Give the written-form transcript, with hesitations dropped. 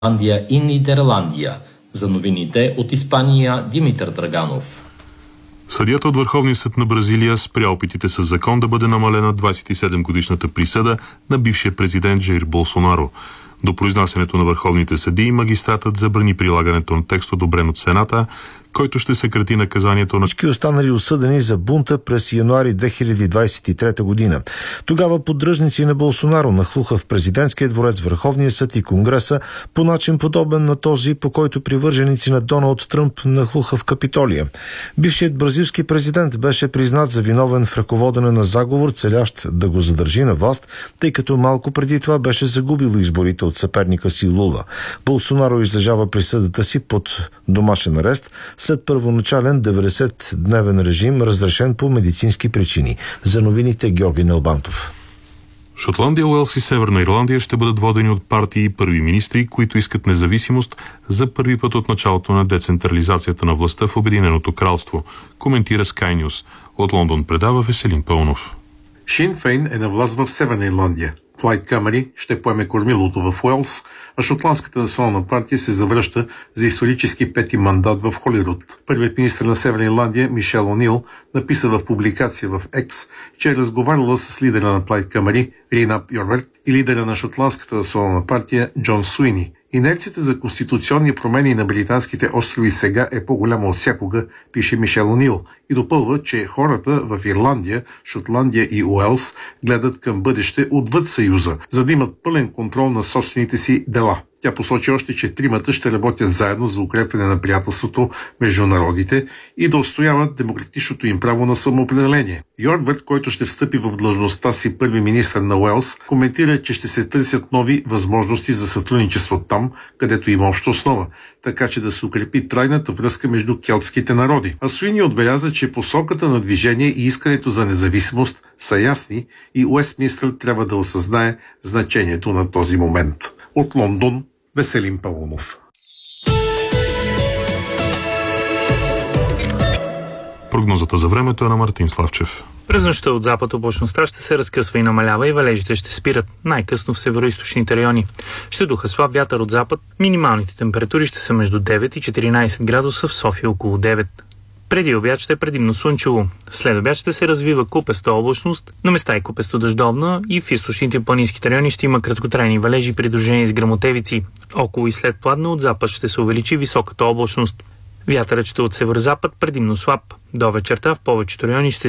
Ирландия и Нидерландия. За новините от Испания Димитър Драганов. Съдията от Върховния съд на Бразилия спря опитите със закон да бъде намалена 27-годишната присъда на бившия президент Жаир Болсонаро. До произнасянето на върховните съдии магистратът забрани прилагането на текст, одобрен от Сената, който ще съкрати наказанието на всички останали осъдени за бунта през януари 2023 година. Тогава поддръжници на Болсонаро нахлуха в президентския дворец, Върховния съд и Конгреса по начин подобен на този, по който привърженици на Доналд Тръмп нахлуха в Капитолия. Бившият бразилски президент беше признат за виновен в ръководене на заговор, целящ да го задържи на власт, тъй като малко преди това беше загубил изборите от съперника си Лула. Болсонаро излежава присъдата си под домашен арест след първоначален 90-дневен режим, разрешен по медицински причини. За новините Георги Нелбантов. Шотландия, Уелс и Северна Ирландия ще бъдат водени от партии и първи министри, които искат независимост за първи път от началото на децентрализацията на властта в Обединеното кралство, коментира Sky News. От Лондон предава Веселин Пълнов. Шин Фейн е на власт в Северна Ирландия. Плайд Камери ще поеме кормилото в Уелс, а Шотландската национална партия се завръща за исторически пети мандат в Холируд. Първият министър на Северна Ирландия Мишел О'Нил написа в публикация в Екс, че е разговаряла с лидера на Плайд Камери Рейнап Йорверт и лидера на Шотландската национална партия Джон Суини. Инерцията за конституционни промени на британските острови сега е по-голяма от всякога, пише Мишел О'Нил, и допълва, че хората в Ирландия, Шотландия и Уелс гледат към бъдеще отвъд Съюза, за да имат пълен контрол на собствените си дела. Тя посочи още, че тримата ще работят заедно за укрепване на приятелството между народите и да отстояват демократичното им право на самоопределение. Йорверт, който ще встъпи в длъжността си първи министър на Уелс, коментира, че ще се търсят нови възможности за сътрудничество там, където има обща основа, така че да се укрепи трайната връзка между келтските народи. А Суини отбеляза, че посоката на движение и искането за независимост са ясни и Уестминстър трябва да осъзнае значението на този момент. От Лондон Веселин Пълнов. Прогнозата за времето е на Мартин Славчев. През нощта от запад облачността ще се разкъсва и намалява и валежите ще спират, най-късно в североизточните райони. Ще духа слаб вятър от запад, минималните температури ще са между 9 и 14 градуса, в София около 9. Преди обяд ще е предимно слънчево. След обяд ще се развива купеста облачност, на места и купесто дъждовна и в източните планинските райони ще има краткотрайни валежи, придружени с гръмотевици. Около и след пладне от запад ще се увеличи високата облачност. Вятърът ще от северозапад предимно слаб. До вечерта в повечето райони ще